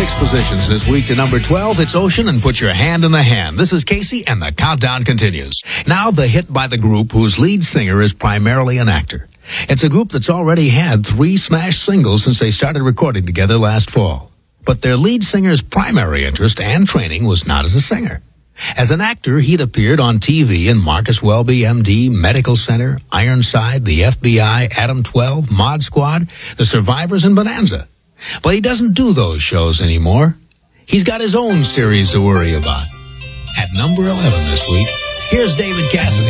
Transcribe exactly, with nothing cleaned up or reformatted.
six positions this week to number twelve. It's Ocean and Put Your Hand in the Hand. This is Casey and the countdown continues. Now the hit by the group whose lead singer is primarily an actor. It's a group that's already had three smash singles since they started recording together last fall. But their lead singer's primary interest and training was not as a singer. As an actor, he'd appeared on T V in Marcus Welby, M D, Medical Center, Ironside, the F B I, Adam twelve, Mod Squad, The Survivors, and Bonanza. But he doesn't do those shows anymore. He's got his own series to worry about. At number eleven this week, here's David Cassidy.